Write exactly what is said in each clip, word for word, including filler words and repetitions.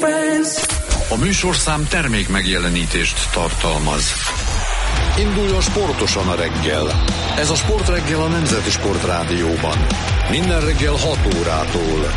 A műsorszám termék megjelenítést tartalmaz. Induljon sportosan a reggel. Ez a Sportreggel a Nemzeti Sportrádióban. Minden reggel hat órától.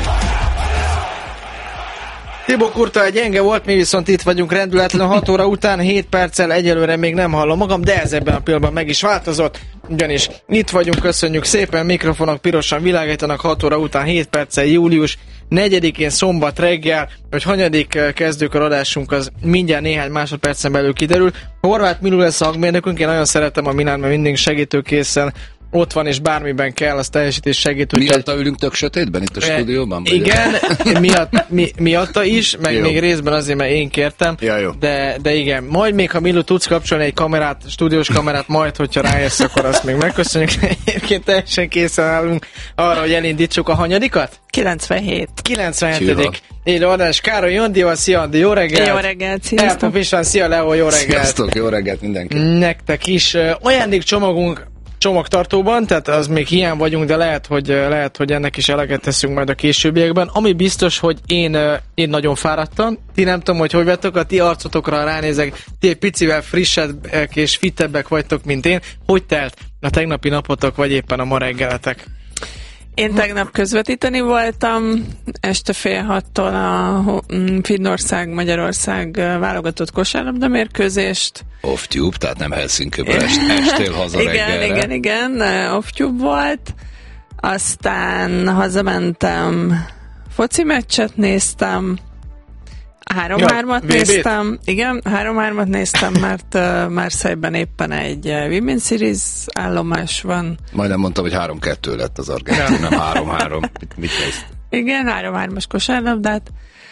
Tibó Kurta gyenge volt, mi viszont itt vagyunk rendületlen hat óra után, hét perccel egyelőre még nem hallom magam, de ez ebben a pillanatban meg is változott, ugyanis itt vagyunk, köszönjük szépen, mikrofonok pirosan világítanak hat óra után, hét perccel július negyedikén szombat reggel, hogy hanyadik kezdőkör adásunk, az mindjárt néhány másodpercen belül kiderül. Horváth Milu lesz a hangmérnökünk, én nagyon szeretem a Milán, mert mindig segítőkészen ott van, és bármiben kell, az teljesítés segítő. Miatta úgy... ülünk tök sötétben itt a stúdióban? Igen, miatt, mi, miatta is, meg jó. Még részben azért, mert én kértem. Ja, jó. De, de igen, majd még, ha Milu tudsz kapcsolni egy kamerát, stúdiós kamerát, majd, hogyha rájössz, akkor azt még megköszönjük. Egyébként teljesen készen állunk arra, hogy elindítsuk a hanyadikat? kilencvenhét. kilencvenhetedik Élő adás. Károly Jondival, szia Andi, jó reggelt! Jó reggelt, sziasztok! Elpap István, szia Leo, jó reggelt! Sziasztok, jó reggelt mindenki! Nektek is ajándékcsomagunk csomagtartóban, tehát az még hiány vagyunk, de lehet, hogy, lehet, hogy ennek is eleget teszünk majd a későbbiekben. Ami biztos, hogy én, én nagyon fáradtam. Ti nem tudom, hogy hogy vettek, a ti arcotokra ránézek, ti egy picivel frissebbek és fittebbek vagytok, mint én. Hogy telt a tegnapi napotok, vagy éppen a ma reggeletek? Én tegnap közvetíteni voltam, este fél hattól a Finnország-Magyarország válogatott kosárlabda mérkőzést. Off-tube, tehát nem Helsinki-ből est, estél haza igen, reggelre. Igen, igen, igen, off-tube volt. Aztán hazamentem, foci meccset néztem, három-hármat ja, néztem, igen, három-hármat néztem, mert uh, Marseille-ben éppen egy uh, Women's Series állomás van. Majdnem mondtam, hogy három-kettő lett az Argentin, nem három-három. Mit, mit nézt? Igen, három-hármas kosárlabdát.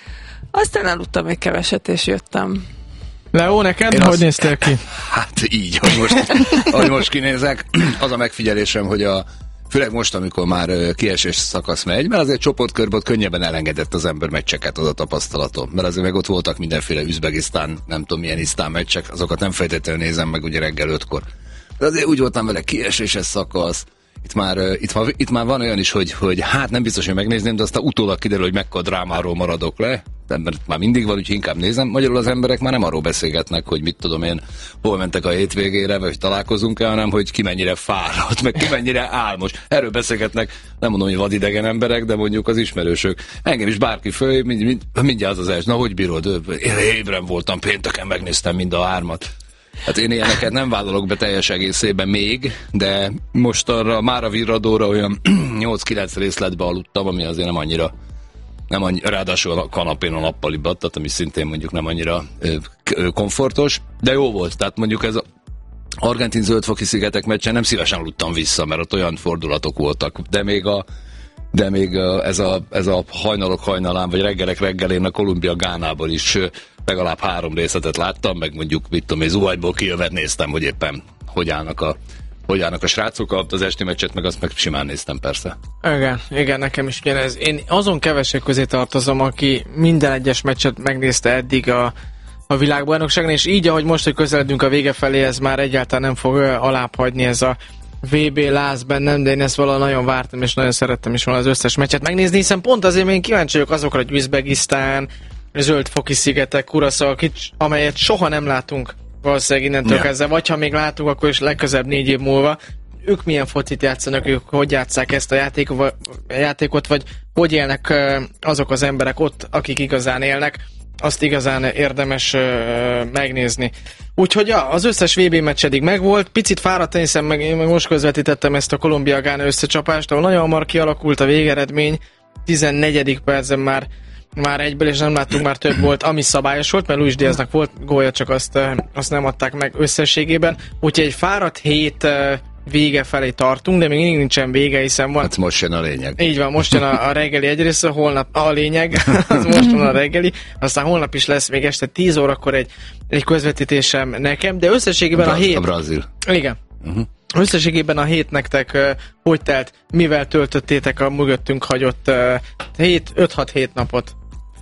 Aztán aludtam egy keveset, és jöttem. Leó, neked? Én hogy azt... néztél ki? Hát így, hogy most, hogy most kinézek. Az a megfigyelésem, hogy a főleg most, amikor már kiesés szakasz megy, mert azért csoportkörben ott könnyebben elengedett az ember meccseket, az a tapasztalatom. Mert azért meg ott voltak mindenféle Üzbegisztán, nem tudom milyen isztán meccsek, azokat nem feltétlenül nézem meg ugye reggel ötkor. De azért úgy voltam vele, kieséses szakasz, itt már, itt már, itt már van olyan is, hogy, hogy hát nem biztos, hogy megnézném, de aztán utólag kiderül, hogy mekkora drámáról maradok le. Mert már mindig van, úgyhogy inkább nézem. Magyarul az emberek már nem arról beszélgetnek, hogy mit tudom én, hol mentek a hétvégére, vagy találkozunk-e, hanem hogy ki mennyire fáradt, meg ki mennyire álmos. Erről beszélgetnek, nem mondom, hogy vadidegen emberek, de mondjuk az ismerősök. Engem is bárki föl, mind, mind, mindjárt az az első. Na, hogy bírod? Én ébren voltam, pénteken megnéztem mind a hármat. Hát én ilyeneket nem vállalok be teljes egészében még, de most arra már a virradóra olyan nyolc-kilenc részletbe aludtam, ami azért nem annyira, nem annyira, ráadásul a kanapén a nappaliban, tehát ami szintén mondjuk nem annyira ö, ö, komfortos, de jó volt, tehát mondjuk ez a argentin zöldfoki szigetek meccsen nem szívesen aludtam vissza, mert ott olyan fordulatok voltak, de még a de még ez a, ez a hajnalok hajnalán, vagy reggelek reggelén a Kolumbia Gánából is legalább három részletet láttam, meg mondjuk, mit tudom, zuhanyból kijövet néztem, hogy éppen hogy állnak a, hogy állnak a srácok, az esti meccset, meg azt meg simán néztem persze. Igen, igen, nekem is ugyanez. Én azon kevesek közé tartozom, aki minden egyes meccset megnézte eddig a, a világbajnokságon, és így, ahogy most, hogy közeledünk a vége felé, ez már egyáltalán nem fog alább hagyni ez a vé bé láz bennem, de én ezt valahogy nagyon vártam, és nagyon szerettem is volna az összes meccset megnézni, hiszen pont azért én kíváncsi vagyok azokra, hogy Üzbegisztán, Zöld-foki szigetek, Curaçao, amelyet soha nem látunk valószínűleg innentől ja. kezdve, vagy ha még látunk, akkor is legközelebb négy év múlva. Ők milyen focit játszanak, ők hogy játsszák ezt a játékot, játékot, vagy hogy élnek azok az emberek ott, akik igazán élnek, azt igazán érdemes megnézni. Úgyhogy ja, az összes vé bé meccs eddig megvolt, picit fáradt, hiszen meg, én meg most közvetítettem ezt a Kolumbia-Gána összecsapást, ahol nagyon hamar kialakult a végeredmény, tizennegyedik percen már már egyből, és nem láttunk már több volt, ami szabályos volt, mert Luis Diaznak volt gólja, csak azt, azt nem adták meg összességében. Úgyhogy egy fáradt hét vége felé tartunk, de még mindig nincsen vége, hiszen van... Hát most jön a lényeg. Így van, most jön a, a reggeli egyrészt, holnap a lényeg, az most van a reggeli, aztán holnap is lesz még este tíz órakor egy, egy közvetítésem nekem, de összességében a, a hét... A Brazil. Igen. Uh-huh. Összességében a hét nektek uh, hogy telt, mivel töltöttétek a mögöttünk hagyott uh, hét, öt-hat-hét napot?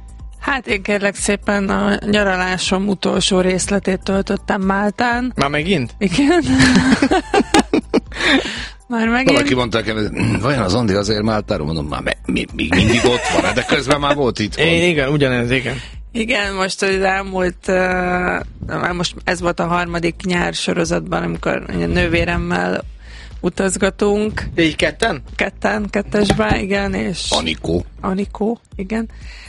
Hát én kérlek szépen a nyaralásom utolsó részletét töltöttem Máltán. Már megint? Igen. Már megint. Valaki mondta nekem, vajon az Andi azért Máltáról? Mondom, már mi, mi, mi, mindig ott van, de közben már volt itt. É, igen, ugyanez, igen. Igen, most az elmúlt, uh, most ez volt a harmadik nyár sorozatban, amikor a nővéremmel utazgatunk. Így ketten? Ketten, kettesben, igen, és... Anikó. Anikó, igen.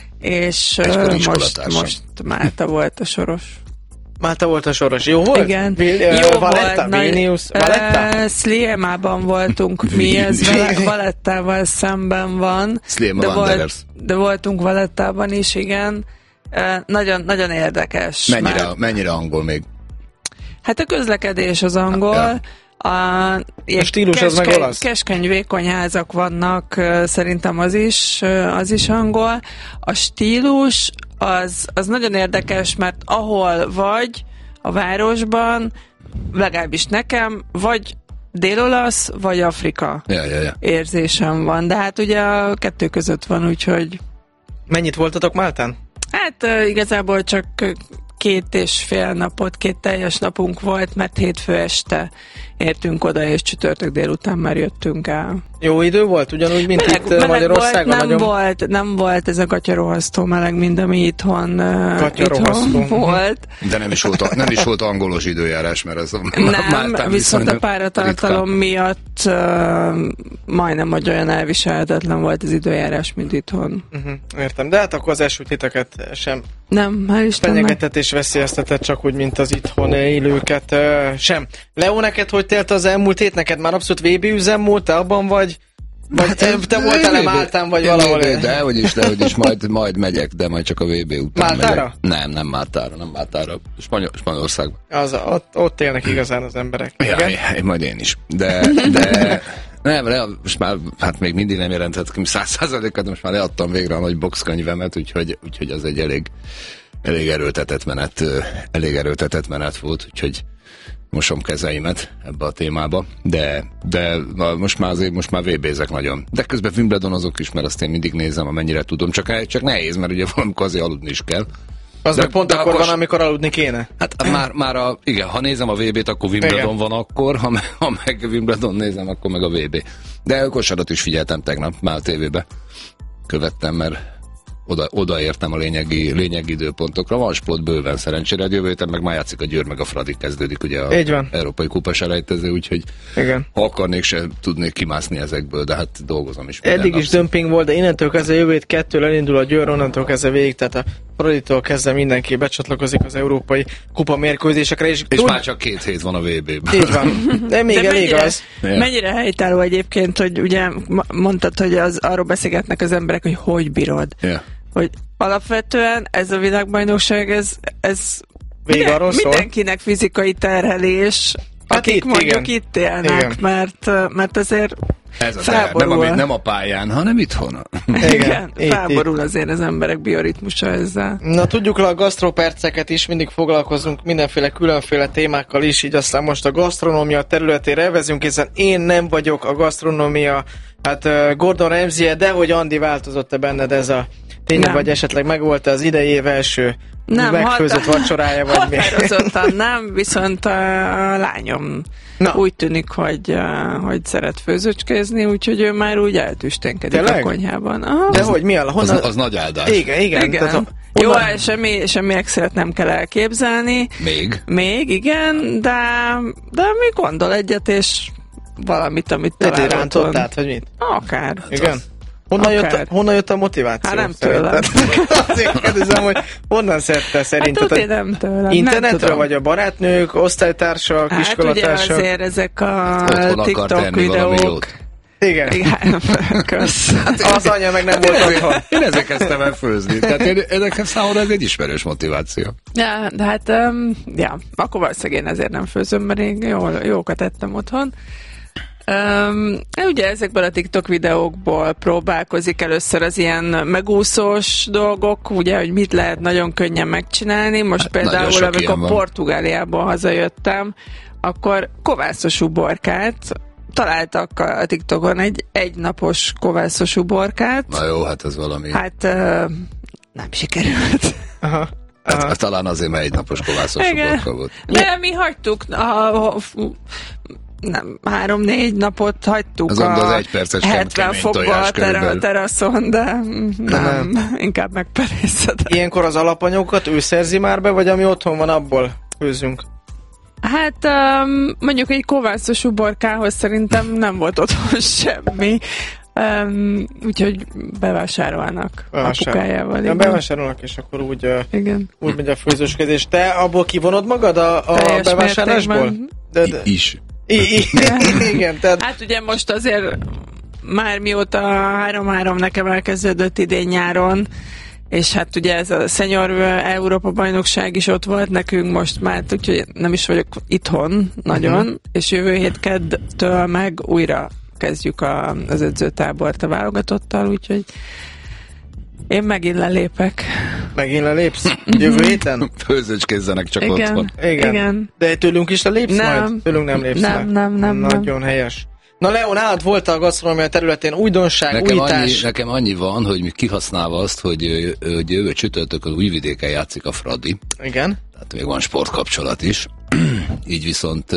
És uh, most, most Málta volt a soros. Málta volt a soros. Jó volt? Igen. Vil- Jó Valetta, volt. Vilnius, Valetta? Uh, Sliemában voltunk mi, ez Valettával szemben van. Sliema de, Wanderers. volt, de voltunk Valettában is, igen. Uh, nagyon, nagyon érdekes. Mennyire, mert... mennyire angol még? Hát a közlekedés az angol. Ja. A, a stílus keskeny, az meg olasz. Keskeny vékony házak vannak, szerintem az is, az is angol. A stílus az, az nagyon érdekes, mert ahol vagy a városban, legalábbis nekem, vagy dél-olasz, vagy Afrika ja, ja, ja. érzésem van. De hát ugye a kettő között van, úgyhogy... Mennyit voltatok Máltán? Hát igazából csak két és fél napot, két teljes napunk volt, mert hétfő este értünk oda, és csütörtök délután már jöttünk el. Jó idő volt, ugyanúgy, mint meleg, itt meleg Magyarországon? Volt, nem, nagyon... volt, nem volt ez a gatyarohasztó meleg, mint ami itthon, itthon volt. De nem is volt, nem is volt angolos időjárás, mert ez a nem, viszont a páratartalom miatt uh, majdnem, hogy olyan elviselhetetlen volt az időjárás, mint itthon. Uh-huh, értem, de hát akkor az esőtiteket sem nem, hál' Istennek. Fenyegetett és veszélyeztetett, csak úgy, mint az itthon élőket uh, sem. Leo, neked hogy telt az elmúlt hét? Neked már abszolút vé bé üzem volt, te abban vagy? Vagy hát, te, te voltál-e Máltán, vagy valahol? De, hogy is, de, hogy is, majd, majd megyek, de majd csak a vé bé után Máltára? Megyek. Nem, nem Máltára, nem Máltára. Spanyol, Spanyolországban. Az, ott, ott élnek igazán az emberek. Ja, ja, majd én is. De, de nem, le, most már, hát még mindig nem jelentettem száz százalékot, most már leadtam végre a nagy boxkönyvemet, úgyhogy, úgyhogy az egy elég, elég erőltetett menet, elég erőltetett menet volt, úgyhogy mosom kezeimet ebbe a témába, de, de most már azért, most már vé bé-zek nagyon. De közben Wimbledonozok is, mert azt én mindig nézem, amennyire tudom, csak, csak nehéz, mert ugye valamikor azért aludni is kell. Az de, meg pont de akkor akkor van, amikor aludni kéne. Hát már, már a, igen, ha nézem a vé bét, akkor Wimbledon van akkor, ha, ha meg Wimbledon nézem, akkor meg a vé bé. De a kosarat is figyeltem tegnap, már tévébe követtem, mert Oda, odaértem a lényegi, lényegi időpontokra. Van sport bőven szerencsére, jövő héten meg már játszik a Győr, meg a Fradi kezdődik, ugye a Európai Kupa selejtező, úgyhogy igen. Ha akarnék, se tudnék kimászni ezekből, de hát dolgozom is. Eddig is dömping volt, de innentől kezdve jövő hét kettől elindul a Győr, onnantól kezdve végig, tehát a Fraditól kezdve mindenki becsatlakozik az Európai Kupa mérkőzésekre. És, és tud... már csak két hét van a vé bében. Így van, de még de elég mennyire, az. Mennyire helytálló egyébként, hogy ugye mondtad, hogy az, arról beszélgetnek az emberek, hogy hogy bírod. Yeah. Hogy alapvetően ez a világbajnokság, ez, ez minden, mindenkinek fizikai terhelés, hát akik itt, mondjuk igen. itt élnek, mert, mert azért ez a felborul. Nem, a, nem a pályán, hanem itthon. Igen, igen itt, felborul itt. Azért az emberek bioritmusa ezzel. Na tudjuk le a gasztroperceket is, mindig foglalkozunk mindenféle különféle témákkal is, így aztán most a gasztronómia területére elvezünk, hiszen én nem vagyok a gasztronómia, hát uh, Gordon Ramsay, de hogy Andi, változott-e benned ez a tényleg, vagy esetleg megvolt az idei év első nem, megfőzött hat- vacsorája, vagy mi? Határozottan nem, viszont a, a lányom Na. úgy tűnik, hogy, hogy szeret főzőcskézni, úgyhogy ő már úgy eltüsténkedik a konyhában. Aha. De hogy, mi a? Honnan... Az, az nagy áldás. Igen, igen. igen. Tehát, Jó, honnan... semmi, semmi extrait nem kell elképzelni. Még? Még, igen, de, de mi gondol egyet, és valamit, amit talál. Te rántottát, vagy mit? Akár. Igen. Honnan jött, a, honnan jött a motiváció? Hát nem tőlem. Azért kérdezem, hogy honnan szedte szerinted? Hát nem tőlem. Internetről, vagy a barátnők, osztálytársak, hát iskolatársak? Hát ugye azért ezek a hát, TikTok videók. Igen. Igen. Kösz. Hát az anya meg nem volt otthon. Én ezzel kezdtem el főzni. Tehát én, nekem számomra ez egy ismerős motiváció. Ja, de hát, um, ja, akkor valószínűleg én ezért nem főzöm, mert én jól, jókat ettem otthon. Um, ugye ezekből a TikTok videókból próbálkozik először az ilyen megúszós dolgok, ugye, hogy mit lehet nagyon könnyen megcsinálni. Most hát például, amikor Portugáliából hazajöttem, akkor kovászos uborkát találtak a TikTokon egy egynapos kovászos uborkát. Na jó, hát ez valami. Hát uh, nem sikerült. Aha. Hát, hát talán azért, mert egynapos kovászos uborka volt. De mi hagytuk. A, a, nem, három-négy napot hagytuk az a az egy perces hetven fokba a ter- teraszon, de nem, nem. inkább megperészed. Ilyenkor az alapanyagokat ő szerzi már be, vagy ami otthon van, abból főzünk? Hát um, mondjuk egy kovászos uborkához szerintem nem volt otthon semmi. Um, úgyhogy bevásárolnak apukájával. Ja, bevásárolnak, és akkor úgy, igen. úgy megy a főzősködés. Te abból kivonod magad a, a bevásárlásból? De, de... is. I, I, igen, tehát... Hát ugye most azért már mióta három-három nekem elkezdődött idén nyáron, és hát ugye ez a Senior Európa bajnokság is ott volt nekünk most már, úgyhogy nem is vagyok itthon nagyon, uh-huh. és jövő hét keddtől meg újra kezdjük a, az edzőtábort a válogatottal, úgyhogy én megint lelépek. Megint lelépsz? Jövő héten? Főzőcskézzenek csak igen, otthon. Igen. Igen. De tőlünk is lelépsz nem. majd? Tőlünk nem lépsz nem, majd? Nem, nem, nem. Nagyon helyes. Na Leon, nálad volt a gasztronómia területén újdonság, nekem újítás? Annyi, nekem annyi van, hogy mi kihasználva azt, hogy, hogy jövő csütörtökön Újvidéken játszik a Fradi. Igen. Tehát még van sportkapcsolat is. Így viszont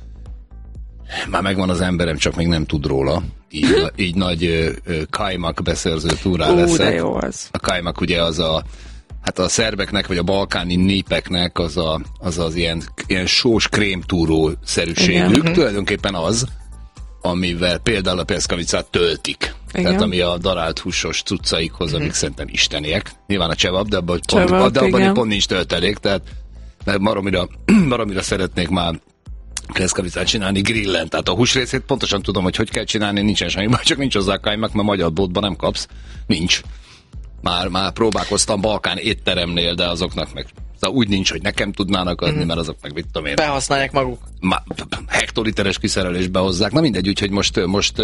már megvan az emberem, csak még nem tud róla. Így, így nagy Kajmak beszerző túrá Ú, leszek. de jó az. A Kajmak ugye az a, hát a szerbeknek, vagy a balkáni népeknek az a, az, az ilyen, ilyen sós krémtúró-szerűségük. Igen. Tulajdonképpen az, amivel például a Peszkavicát töltik. Igen. Tehát ami a darált húsos cuccaikhoz, amik uh-huh. szerintem isteniek. Nyilván a csevap, de abban, Csevap, pont, de abban pont nincs töltelék, tehát mert baromira, baromira szeretnék már Peszkavicát csinálni grillen. Tehát a húsrészét pontosan tudom, hogy hogy kell csinálni, nincsen semmi baj, csak nincs hozzá Kajmak, mert magyar boltban nem kapsz. Nincs. Már, már próbálkoztam balkán étteremnél, de azoknak meg szóval úgy nincs, hogy nekem tudnának adni, mm-hmm. mert azok meg mit tudom én. Behasználják maguk. Má, hektoliteres kiszerelésbe hozzák. Na mindegy, úgyhogy most, most,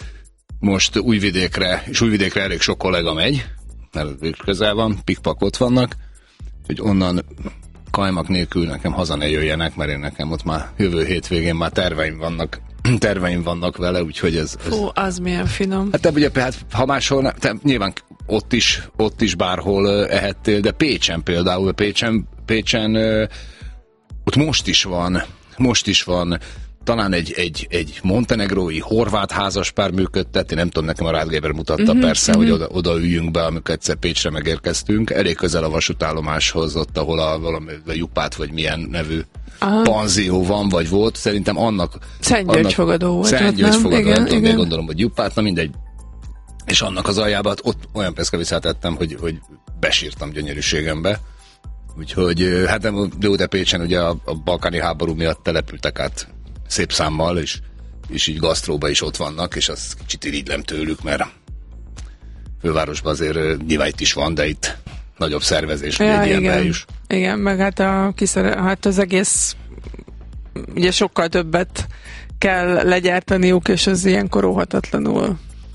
most Újvidékre, és Újvidékre elég sok kollega megy, mert közel van, pikpak ott vannak, hogy onnan Kajmak nélkül nekem haza ne jöjjenek, mert én nekem ott már jövő hétvégén már terveim vannak, terveim vannak vele, úgyhogy ez... ez... Fú, az milyen finom. Hát te ugye, hát, ha máshol, ne, te, nyilván ott is, ott is bárhol uh, ehettél, de Pécsen például, Pécsen, Pécsen uh, ott most is van, most is van talán egy, egy, egy montenegrói horvát házaspár működtet, én nem tudom, nekem a Rádgéber mutatta uh-huh, persze, uh-huh. hogy oda, oda üljünk be, amikor egyszer Pécsre megérkeztünk, elég közel a vasútállomáshoz, ott, ahol a, valami a Jupát, vagy milyen nevű aha. panzió van, vagy volt, szerintem annak... Szentgyörgyfogadó volt. Szentgyörgyfogadó, nem tudom, gondolom, hogy Jupát, na mindegy. És annak az aljában ott olyan peszkavicát ettem, hogy, hogy besírtam gyönyörűségembe. Úgyhogy, hát nem, de Pécsen ugye a, a balkáni háború miatt települtek át szép számmal, és, és így gasztróba is ott vannak, és az kicsit irigylem tőlük, mert fővárosban azért nyilván itt is van, de itt nagyobb szervezés, hogy ja, egy ilyen igen. bejuss. Igen, meg hát, a, kiszere, hát az egész ugye sokkal többet kell legyártaniuk, és az ilyenkor óhatatlanul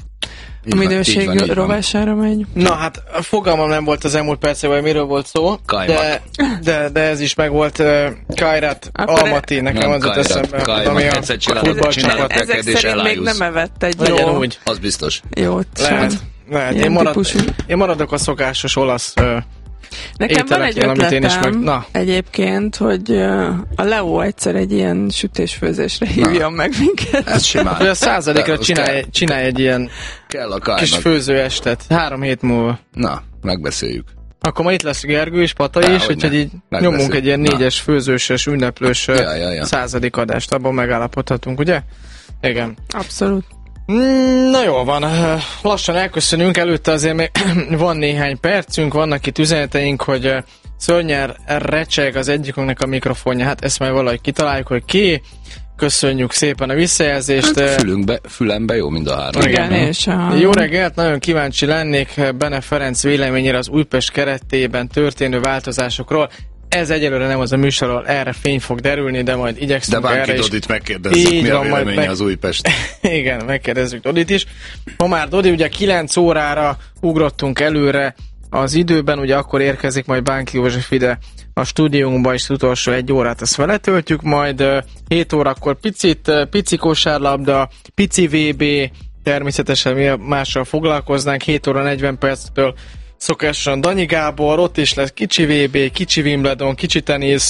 a minőség van, rovására megy. Na hát fogalmam nem volt az elmúlt percben, hogy miről volt szó, de, de, de ez is meg volt uh, Kairat Almaty, nekem az ott eszembe, ami a futballcsapat. Ezek szerint még nem evett egy legyen jó. úgy. Az biztos. Jót. Lehet, lehet. Én, marad, én maradok a szokásos olasz uh, nekem van egy ötletem meg... Na. egyébként, hogy uh, a Leo egyszer egy ilyen sütésfőzésre hívjon meg minket. Ez simán. Hogy a századikra csinálj, csinálj egy ilyen kell a kis főzőestet. Három hét múlva. Na, megbeszéljük. Akkor ma itt lesz Gergő és Pata is, úgyhogy így nyomunk egy ilyen négyes főzőses, ünneplős ja, ja, ja. századik adást, abban megállapodhatunk, ugye? Igen. Abszolút. Na jól van, lassan elköszönünk, előtte azért még van néhány percünk, vannak itt üzeneteink, hogy szörnyen recseg az egyikünknek a mikrofonja, hát ezt majd valahogy kitaláljuk, hogy ki. Köszönjük szépen a visszajelzést. Hát fülünkbe, fülembe jó mind a három. Igen, és a... Jó reggelt, nagyon kíváncsi lennék Bene Ferenc véleményére az Újpest keretében történő változásokról. Ez egyelőre nem az a műsor, ahol erre fény fog derülni, de majd igyekszünk de erre is. De Dodit megkérdezzük, mi a véleménye meg... az Újpest. Igen, megkérdezzük Dodit is. Ha már Dodi, ugye kilenc órára ugrottunk előre az időben, ugye akkor érkezik majd Bánki József ide a stúdiónkba, és az utolsó egy órát azt feletöltjük, majd hét órakor picit, pici kosárlabda, pici vé bé, természetesen mi mással foglalkoznánk, hét óra negyven perctől szokásosan Danyi Gábor, ott is lesz kicsi vé bé, kicsi Wimbledon, kicsi tenisz,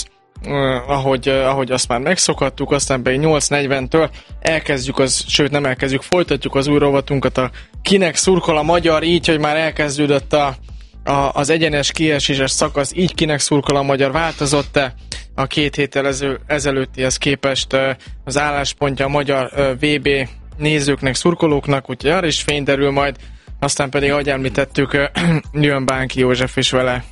uh, ahogy, uh, ahogy azt már megszokhattuk, aztán pedig nyolc negyventől elkezdjük, az, sőt nem elkezdjük, folytatjuk az új rovatunkat, a Kinek szurkol a magyar, így, hogy már elkezdődött a, a, az egyenes kieséses szakasz, így Kinek szurkol a magyar, változott-e a két héttel ezelőttihez képest uh, az álláspontja a magyar uh, vé bé nézőknek, szurkolóknak, úgyhogy arra is fény derül majd, aztán pedig, ahogy említettük, uh, jön Bánki József, és vele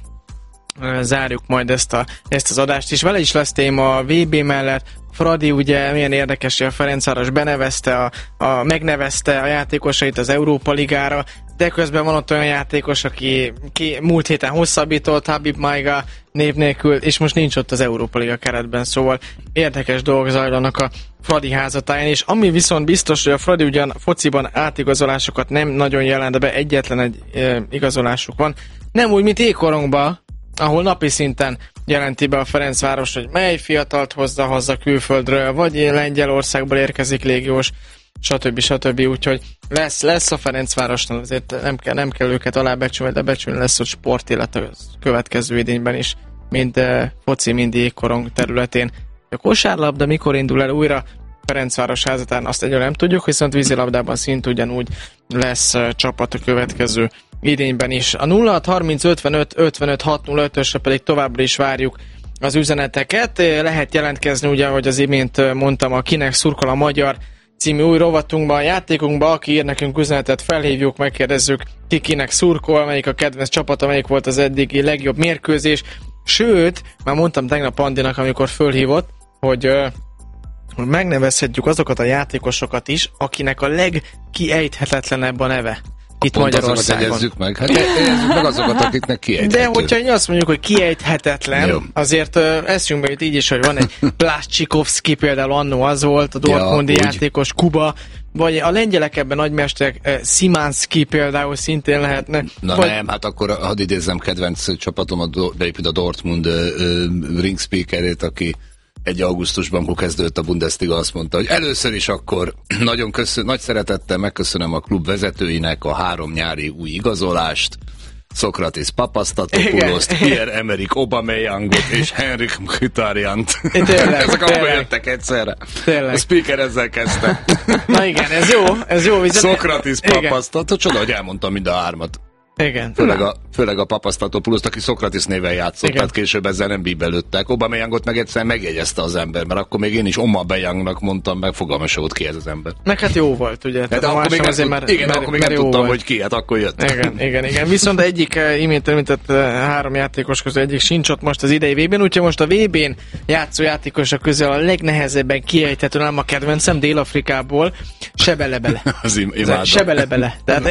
zárjuk majd ezt, a, ezt az adást, és vele is lesz téma a vé bé mellett. Fradi ugye milyen érdekes, hogy a Ferencváros benevezte, a, a, megnevezte a játékosait az Európa Ligára, de közben van ott olyan játékos, aki ki múlt héten hosszabbított, Habib Maiga név nélkül, és most nincs ott az Európa Liga keretben, szóval érdekes dolgok zajlanak a Fradi házatáján, és ami viszont biztos, hogy a Fradi ugyan fociban átigazolásokat nem nagyon jelent be, egyetlen egy e, igazolásuk van, nem úgy, mint ékorongban, ahol napi szinten jelenti be a Ferencváros, hogy mely fiatalt hozza haza külföldről, vagy Lengyelországból érkezik légiós, stb. stb. Úgyhogy lesz, lesz a Ferencvárosnál, azért nem kell, nem kell őket alábecsülni, de becsülni lesz ott sportélet a következő idényben is, mind uh, foci, mind jégkorong területén. A kosárlabda mikor indul el újra Ferencváros házatán, azt egyről nem tudjuk, viszont vízilabdában szint ugyanúgy lesz uh, csapat a következő idényben is. A nulla hat harminc ötvenöt ötvenöt hat nulla ötösre pedig továbbra is várjuk az üzeneteket. Lehet jelentkezni, ugye, ahogy az imént mondtam, a Kinek szurkol a magyar című új rovatunkban, a játékunkban, aki ír nekünk üzenetet, felhívjuk, megkérdezzük, ki kinek szurkol, melyik a kedvenc csapata, melyik volt az eddigi legjobb mérkőzés. Sőt, már mondtam tegnap Andinak, amikor fölhívott, hogy uh, megnevezhetjük azokat a játékosokat is, akinek a legkiejthetetlenebb a neve. Itt Pont Magyarországon. Egyezzük meg. Hát egyezzük meg azokat, akiknek kiejthető. De hogyha azt mondjuk, hogy kiejthetetlen, jó, azért uh, eszünkbe jut így is, hogy van egy Plászcsikovszki, például annó az volt, a dortmundi ja, játékos, Kuba, vagy a lengyelek ebben nagymesterek, uh, Szimánszki például szintén lehetne. Na vagy... nem, hát akkor hadd idézzem kedvenc csapatom, a, beépít a Dortmund uh, uh, ring speakerét, aki egy augusztusban, amikor kezdődött a Bundesliga, azt mondta, hogy először is akkor nagyon köszön, nagy szeretettel megköszönöm a klub vezetőinek a három nyári új igazolást, Szokratis Papastatopoulost, Pierre-Emerick Aubameyangot és Henrik Mkhitarjant. Ezek akkor jöttek egyszerre. Tényleg. A speaker ezzel kezdte. Na igen, ez jó, ez jó. Szokratis Papastatopoulos, csoda, hogy elmondtam mind a hármat. Igen. Főleg a, főleg a Papastatopoulost, aki Szokratis néven játszott, igen, tehát később ezzel nem bíbelődtek. Aubameyangot meg egyszer megjegyezte az ember, mert akkor még én is Aubameyangnak mondtam, meg fogalma se volt ki ez az ember. Meg hát jó volt, ugye? De, de akkor még azért már, igen, már, akkor még nem tudtam, volt, hogy ki, hát akkor jött. Igen, igen, igen. Viszont egyik imént említett három játékos közül egyik sincs ott most az idei vé bén, úgyhogy most a vé bén játszó játékosok közül a legnehezebben kiejthető, nem a kedvencem, Dél-Afrikából, Sebele-bele. Az imádom. Sebele-bele. Tehát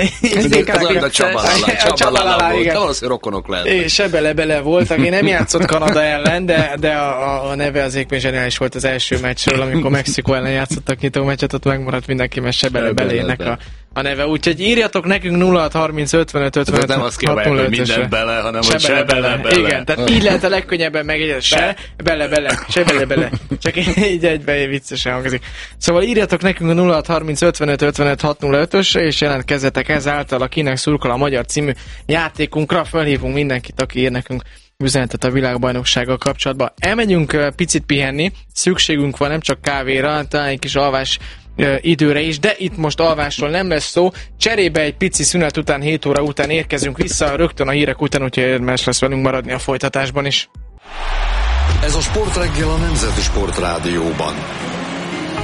a Csabalala. Igen. Valószínűleg rokonok lehet. Sebele-bele volt, aki nem játszott Kanada ellen, de, de a, a neve az éppen zseniális volt az első meccsről, amikor Mexikó ellen játszottak nyitó meccset, ott megmaradt mindenki, mert Sebele-belének a, a neve. Úgyhogy írjatok nekünk nulla hat harminc ötvenöt ötvenöt nem azt kell, hogy minden bele, hanem hogy Sebele-bele. Igen, tehát így lehet a legkönnyebben megegyezni. Se-bele-bele, Sebele-bele. Csak így egyben viccesen hangzik. Szóval írjatok nekünk a nulla hat harminc ötvenöt ötvenöt hat nulla ötösre, és jelentkezzetek ezáltal a Kinek szurkol a magyar című játékunkra. Felhívunk mindenkit, aki ír nekünk üzenetet a világbajnoksággal kapcsolatban. Elmegyünk picit pihenni, szükségünk van nem csak kávéra, talán egy kis alvás uh, időre is, de itt most alvásról nem lesz szó. Cserébe egy pici szünet után, hét óra után érkezünk vissza, rögtön a hírek után, úgyhogy érdemes lesz velünk maradni a folytatásban is. Ez a Sportreggel a Nemzeti Sportrádióban.